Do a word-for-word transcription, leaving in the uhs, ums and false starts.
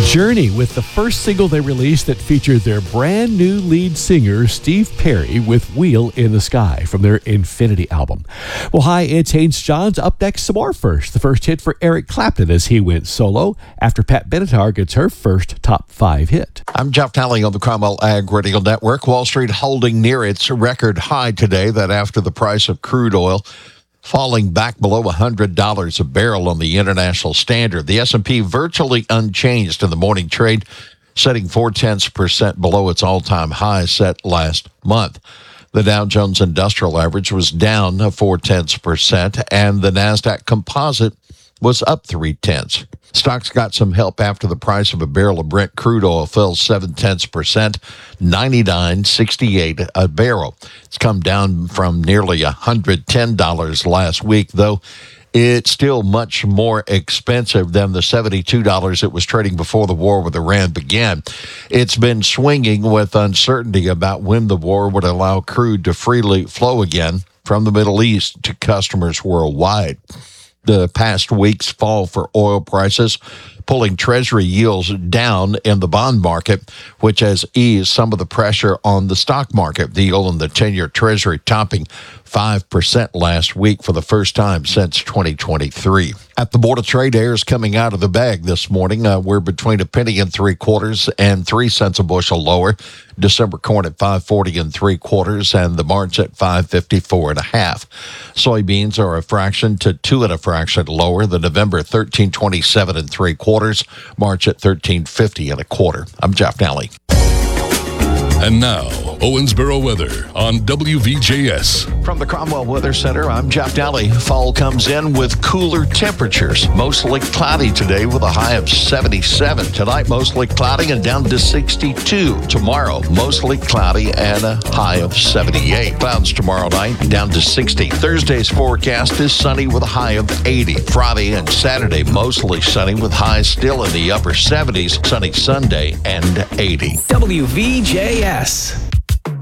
Journey with the first single they released that featured their brand new lead singer, Steve Perry, with Wheel in the Sky from their Infinity album. Well, hi, it's Haynes Johns. Up next, some more first. The first hit for Eric Clapton as he went solo after Pat Benatar gets her first top five hit. I'm Jeff Talley on the Cromwell Ag Radio Network. Wall Street holding near its record high today, that after the price of crude oil falling back below one hundred dollars a barrel on the International Standard. The S and P virtually unchanged in the morning trade, setting four-tenths percent below its all-time high set last month. The Dow Jones Industrial Average was down four-tenths percent, and the NASDAQ Composite was up three-tenths. Stocks got some help after the price of a barrel of Brent crude oil fell seven-tenths percent, ninety-nine sixty-eight a barrel. It's come down from nearly one hundred ten dollars last week, though it's still much more expensive than the seventy-two dollars it was trading before the war with Iran began. It's been swinging with uncertainty about when the war would allow crude to freely flow again from the Middle East to customers worldwide. The past week's fall for oil prices, pulling Treasury yields down in the bond market, which has eased some of the pressure on the stock market. The yield in the ten-year Treasury topping five percent last week for the first time since twenty twenty-three. At the Board of Trade, air's coming out of the bag this morning. Uh, we're between a penny and three quarters and three cents a bushel lower. December corn at five forty and three quarters, and the March at five fifty-four and a half. Soybeans are a fraction to two and a fraction lower. The November thirteen twenty-seven and three quarters, March at thirteen fifty and a quarter. I'm Jeff Nally. And now, Owensboro weather on W V J S. From the Cromwell Weather Center, I'm Jeff Nally. Fall comes in with cooler temperatures. Mostly cloudy today with a high of seventy-seven. Tonight, mostly cloudy and down to sixty-two. Tomorrow, mostly cloudy and a high of seventy-eight. Clouds tomorrow night, down to sixty. Thursday's forecast is sunny with a high of eighty. Friday and Saturday, mostly sunny with highs still in the upper seventies. Sunny Sunday and eighty. W V J S.